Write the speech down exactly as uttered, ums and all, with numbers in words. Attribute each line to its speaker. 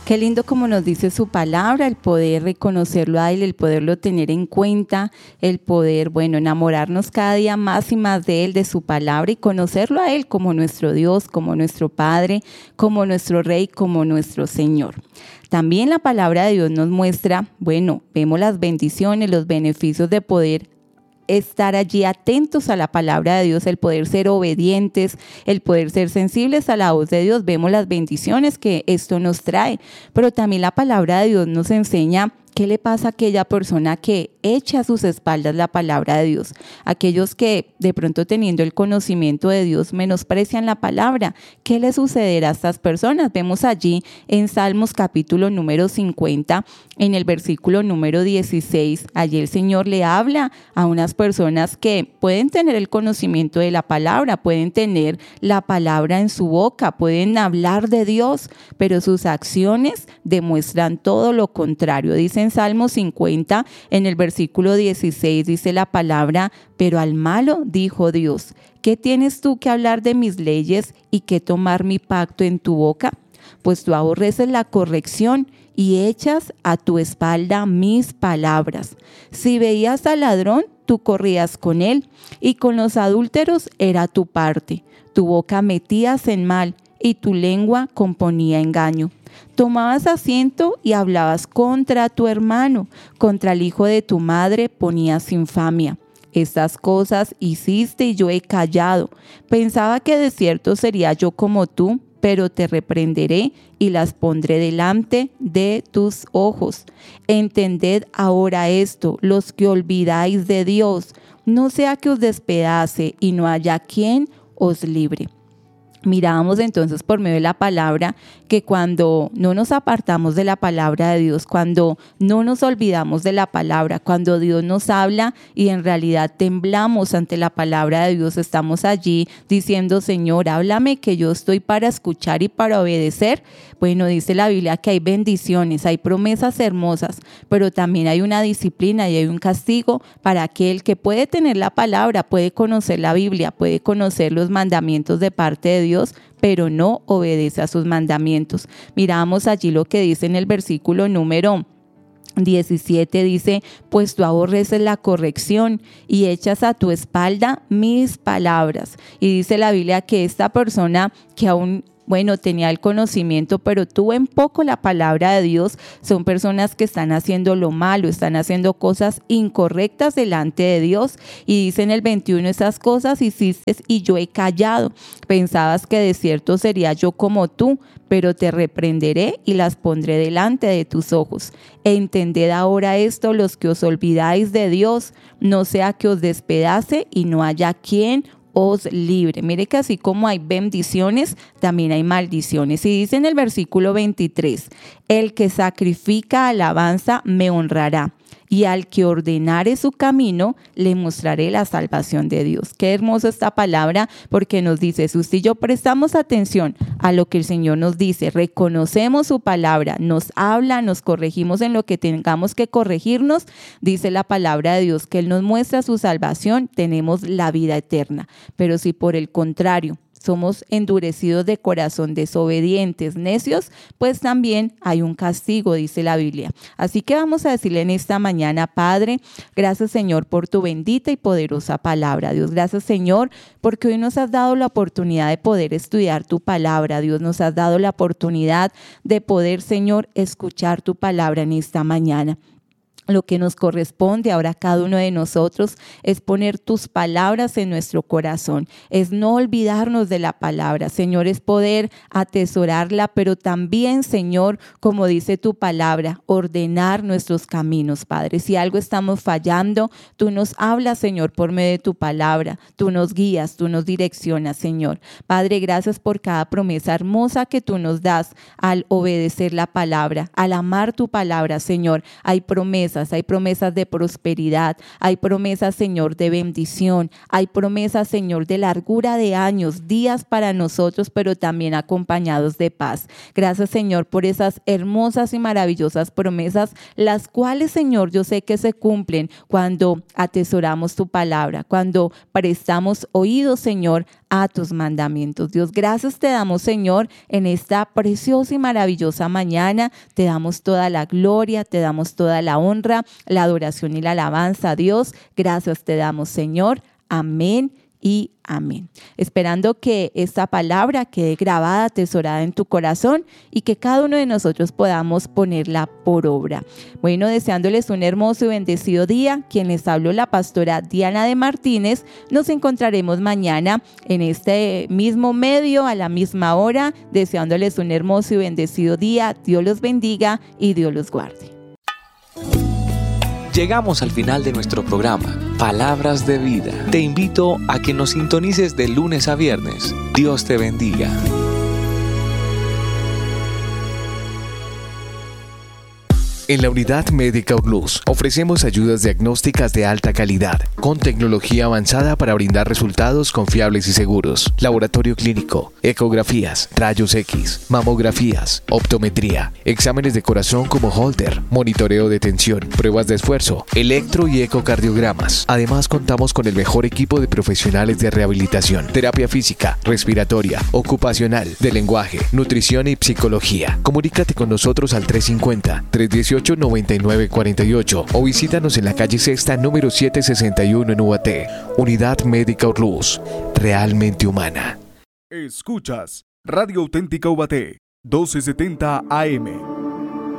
Speaker 1: Qué lindo como nos dice su palabra, el poder reconocerlo a Él, el poderlo tener en cuenta, el poder, bueno, enamorarnos cada día más y más de Él, de su palabra y conocerlo a Él como nuestro Dios, como nuestro Padre, como nuestro Rey, como nuestro Señor. También la palabra de Dios nos muestra, bueno, vemos las bendiciones, los beneficios de poder estar allí atentos a la palabra de Dios, el poder ser obedientes, el poder ser sensibles a la voz de Dios. Vemos las bendiciones que esto nos trae, pero también la palabra de Dios nos enseña qué le pasa a aquella persona que echa a sus espaldas la palabra de Dios. Aquellos que de pronto teniendo el conocimiento de Dios menosprecian la palabra. ¿Qué le sucederá a estas personas? Vemos allí en Salmos capítulo número cincuenta, en el versículo número dieciséis. Allí el Señor le habla a unas personas que pueden tener el conocimiento de la palabra, pueden tener la palabra en su boca, pueden hablar de Dios, pero sus acciones demuestran todo lo contrario. Dice en Salmo cincuenta, en el versículo dieciséis, dice la palabra: pero al malo dijo Dios, ¿qué tienes tú que hablar de mis leyes y que tomar mi pacto en tu boca? Pues tú aborreces la corrección y echas a tu espalda mis palabras. Si veías al ladrón, tú corrías con él, y con los adúlteros era tu parte. Tu boca metías en mal, y tu lengua componía engaño. Tomabas asiento y hablabas contra tu hermano, contra el hijo de tu madre ponías infamia. Estas cosas hiciste y yo he callado. Pensaba que de cierto sería yo como tú, pero te reprenderé y las pondré delante de tus ojos. Entended ahora esto, los que olvidáis de Dios, no sea que os despedace y no haya quien os libre. Mirábamos entonces por medio de la palabra que cuando no nos apartamos de la palabra de Dios, cuando no nos olvidamos de la palabra, cuando Dios nos habla y en realidad temblamos ante la palabra de Dios, estamos allí diciendo: Señor, háblame, que yo estoy para escuchar y para obedecer. Bueno, dice la Biblia que hay bendiciones, hay promesas hermosas, pero también hay una disciplina y hay un castigo para aquel que puede tener la palabra, puede conocer la Biblia, puede conocer los mandamientos de parte de Dios, Dios, pero no obedece a sus mandamientos. Miramos allí lo que dice en el versículo número diecisiete, dice: pues tú aborreces la corrección y echas a tu espalda mis palabras. Y dice la Biblia que esta persona que aún Bueno, tenía el conocimiento, pero tuvo en poco la palabra de Dios. Son personas que están haciendo lo malo, están haciendo cosas incorrectas delante de Dios. Y dice en el veintiuno: esas cosas hiciste y yo he callado. Pensabas que de cierto sería yo como tú, pero te reprenderé y las pondré delante de tus ojos. Entended ahora esto, los que os olvidáis de Dios, no sea que os despedace y no haya quien os libre. Mire que así como hay bendiciones, también hay maldiciones. Y dice en el versículo veintitrés: el que sacrifica alabanza me honrará, y al que ordenare su camino le mostraré la salvación de Dios. Qué hermosa esta palabra, porque nos dice, si usted y yo prestamos atención a lo que el Señor nos dice, reconocemos su palabra, nos habla, nos corregimos en lo que tengamos que corregirnos, dice la palabra de Dios que Él nos muestra su salvación, tenemos la vida eterna. Pero si por el contrario somos endurecidos de corazón, desobedientes, necios, pues también hay un castigo, dice la Biblia. Así que vamos a decirle en esta mañana: Padre, gracias Señor por tu bendita y poderosa palabra. Dios, gracias Señor porque hoy nos has dado la oportunidad de poder estudiar tu palabra. Dios, nos has dado la oportunidad de poder, Señor, escuchar tu palabra en esta mañana. Lo que nos corresponde ahora a cada uno de nosotros es poner tus palabras en nuestro corazón, es no olvidarnos de la palabra, Señor, es poder atesorarla, pero también, Señor, como dice tu palabra, ordenar nuestros caminos, Padre. Si algo estamos fallando, tú nos hablas, Señor, por medio de tu palabra, tú nos guías, tú nos direccionas, Señor. Padre, gracias por cada promesa hermosa que tú nos das al obedecer la palabra, al amar tu palabra, Señor. Hay promesas. Hay promesas de prosperidad, hay promesas, Señor, de bendición, hay promesas, Señor, de largura de años, días para nosotros, pero también acompañados de paz. Gracias, Señor, por esas hermosas y maravillosas promesas, las cuales, Señor, yo sé que se cumplen cuando atesoramos tu palabra, cuando prestamos oídos, Señor, a tus mandamientos. Dios, gracias te damos, Señor, en esta preciosa y maravillosa mañana. Te damos toda la gloria, te damos toda la honra, la adoración y la alabanza. Dios, gracias te damos, Señor. Amén y amén. Esperando que esta palabra quede grabada, atesorada en tu corazón y que cada uno de nosotros podamos ponerla por obra. Bueno, deseándoles un hermoso y bendecido día. Quien les habló, la pastora Diana de Martínez. Nos encontraremos mañana en este mismo medio, a la misma hora, deseándoles un hermoso y bendecido día. Dios los bendiga y Dios los guarde.
Speaker 2: Llegamos al final de nuestro programa, Palabras de Vida. Te invito a que nos sintonices de lunes a viernes. Dios te bendiga.
Speaker 3: En la Unidad Médica Urlús ofrecemos ayudas diagnósticas de alta calidad, con tecnología avanzada para brindar resultados confiables y seguros. Laboratorio clínico, ecografías, rayos X, mamografías, optometría, exámenes de corazón como Holter, monitoreo de tensión, pruebas de esfuerzo, electro y ecocardiogramas. Además, contamos con el mejor equipo de profesionales de rehabilitación, terapia física, respiratoria, ocupacional, de lenguaje, nutrición y psicología. Comunícate con nosotros al tres cincuenta, tres dieciocho, noventa y nueve cuarenta y ocho o visítanos en la calle Sexta número setecientos sesenta y uno en Ubaté. Unidad Médica Urlús, realmente humana.
Speaker 4: Escuchas Radio Auténtica Ubaté, doce setenta A M.